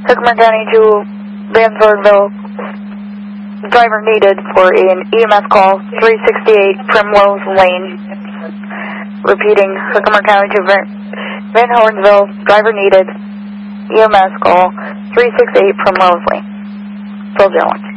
Herkimer County to Van Zornville. Driver needed for an EMS call, 368 Primrose Lane. Repeating, Herkimer County to Van Hornsville. Driver needed. EMS call, 368 Primrose Lane. Phil Jones.